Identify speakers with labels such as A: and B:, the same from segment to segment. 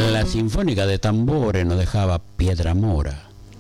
A: La Sinfónica de Tambores nos dejaba Piedra Mora.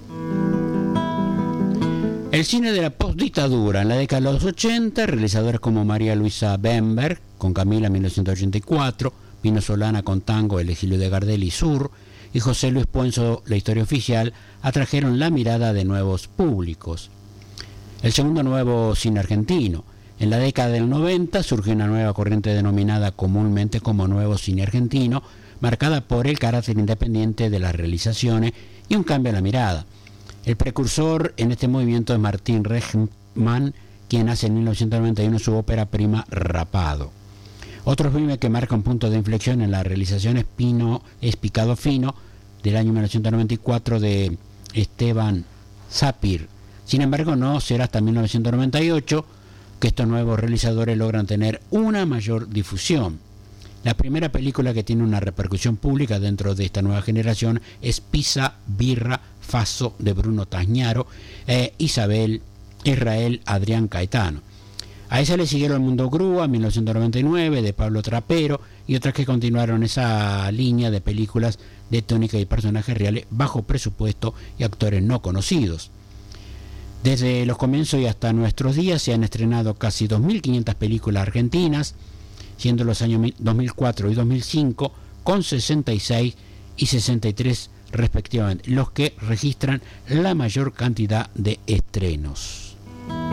A: El cine de la postdictadura en la década de los 80, realizadores como María Luisa Bemberg con Camila 1984, Pino Solana con Tango, El exilio de Gardel y Sur, y José Luis Puenzo, La historia oficial, atrajeron la mirada de nuevos públicos. El segundo nuevo cine argentino. En la década del 90 surgió una nueva corriente denominada comúnmente como nuevo cine argentino, marcada por el carácter independiente de las realizaciones y un cambio en la mirada. El precursor en este movimiento es Martín Rechman, quien hace en 1991 su ópera prima Rapado. Otro filme que marca un punto de inflexión en la realización es Picado Fino, del año 1994, de Esteban Sapir. Sin embargo, no será hasta 1998 que estos nuevos realizadores logran tener una mayor difusión. La primera película que tiene una repercusión pública dentro de esta nueva generación es Pizza, Birra, Faso, de Bruno Tagnaro e Israel Adrián Caetano. A esa le siguieron El Mundo Grúa, 1999, de Pablo Trapero, y otras que continuaron esa línea de películas de tónica y personajes reales bajo presupuesto y actores no conocidos. Desde los comienzos y hasta nuestros días se han estrenado casi 2.500 películas argentinas, siendo los años 2004 y 2005 con 66 y 63 respectivamente, los que registran la mayor cantidad de estrenos.